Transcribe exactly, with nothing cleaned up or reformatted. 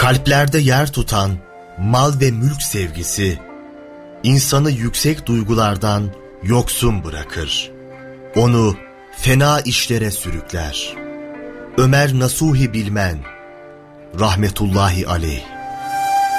Kalplerde yer tutan mal ve mülk sevgisi, insanı yüksek duygulardan yoksun bırakır. Onu fena işlere sürükler. Ömer Nasuhi Bilmen, rahmetullahi aleyh.